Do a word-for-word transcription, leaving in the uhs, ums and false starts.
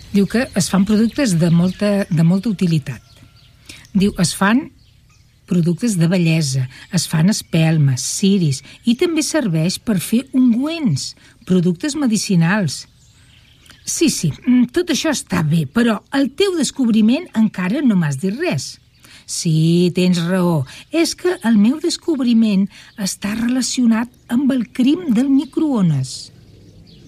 Diu que es fan productes de molta, de molta utilitat. Diu, es fan productes de bellesa, es fan espelmes, ciris, i també serveix per fer ungüents, productes medicinals. Sí, sí, tot això està bé, però el teu descobriment encara no m'has dit res. Sí, tens raó. És que el meu descobriment està relacionat amb el crim del microones.